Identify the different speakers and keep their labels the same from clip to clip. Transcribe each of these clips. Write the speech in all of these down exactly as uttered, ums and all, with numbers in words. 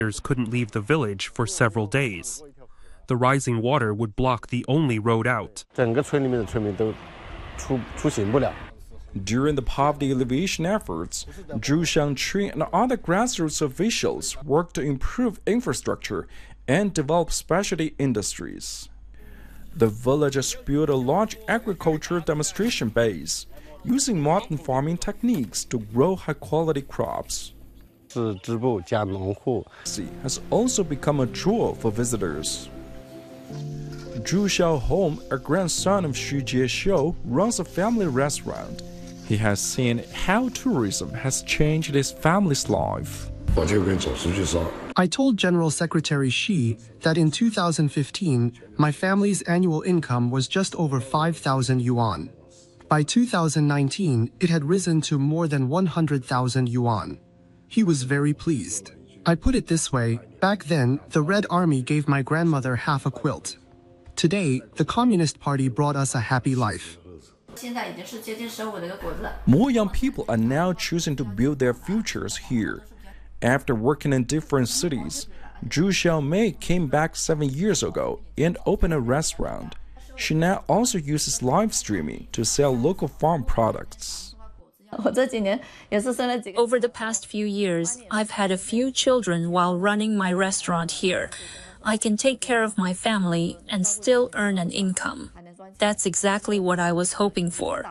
Speaker 1: couldn't leave the village for several days. The rising water would block the only road out.
Speaker 2: During
Speaker 3: the poverty alleviation efforts, Zhu Xiangqun and other grassroots officials worked to improve infrastructure and develop specialty industries. The village has built a large agriculture demonstration base, using modern farming techniques to grow high-quality crops. Has also become a jewel for visitors. Zhu Xiaohong, a grandson of Xu Jiexiu, runs a family restaurant. He has seen how tourism has changed his family's life.
Speaker 4: I told General Secretary Xi that in two thousand fifteen, my family's annual income was just over five thousand yuan. By two thousand nineteen, it had risen to more than one hundred thousand yuan. He was very pleased. I put it this way, back then, the Red Army gave my grandmother half a quilt. Today, the Communist Party brought us a happy life.
Speaker 3: More young people are now choosing to build their futures here. After working in different cities, Zhu Xiaomei came back seven years ago and opened a restaurant. She now also uses live streaming to sell local farm products.
Speaker 5: Over the past few years, I've had a few children while running my restaurant here. I can take care of my family and still earn an income. That's exactly what I was hoping for.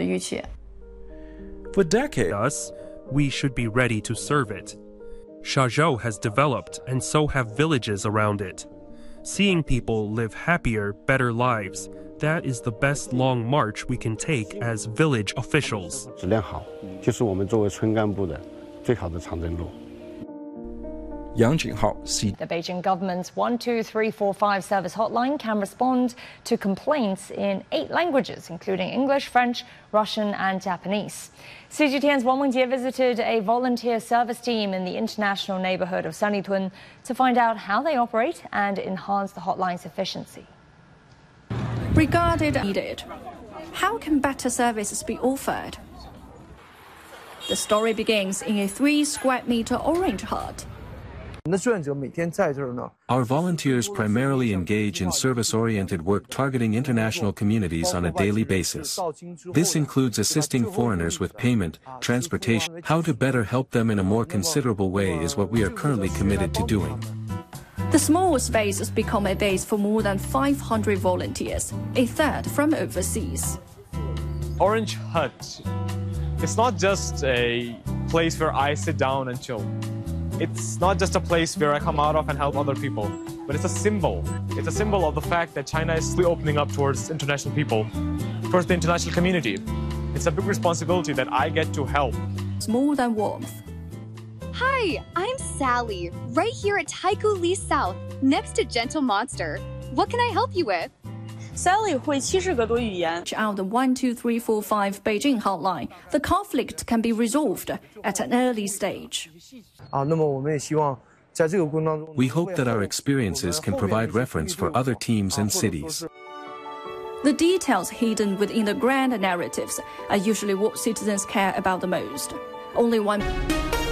Speaker 3: For decades,
Speaker 1: we should be ready to serve it. Shazhou has developed, and so have villages around it. Seeing people live happier, better lives, that is the best long march we can take as village officials.
Speaker 3: Yang Jinghao, C.
Speaker 6: The Beijing government's one two three four five service hotline can respond to complaints in eight languages, including English, French, Russian, and Japanese. C G T N's Wang Wengjie visited a volunteer service team in the international neighborhood of Sanlitun to find out how they operate and enhance the hotline's efficiency.
Speaker 7: Regarded needed, how can better services be offered? The story begins in a three square meter orange hut.
Speaker 8: Our volunteers primarily engage in service-oriented work targeting international communities on a daily basis. This includes assisting foreigners with payment, transportation. How to better help them in a more considerable way is what we are currently committed to doing.
Speaker 7: The small space has become a base for more than five hundred volunteers, a third from overseas.
Speaker 9: Orange Hut. It's not just a place where I sit down and chill. It's not just a place where I come out of and help other people, but it's a symbol. It's a symbol of the fact that China is opening up towards international people, towards the international community. It's a big responsibility that I get to help.
Speaker 7: It's more than warmth.
Speaker 10: Hi, I'm Sally, right here at Taikoo Li South, next to Gentle Monster. What can I help you with?
Speaker 7: Sally 会七十个多语言. Out the one two three four five Beijing hotline, the conflict can be resolved at an early stage.
Speaker 8: We hope that our experiences can provide reference for other teams and cities.
Speaker 7: The details hidden within the grand narratives are usually what citizens care about the most. Only one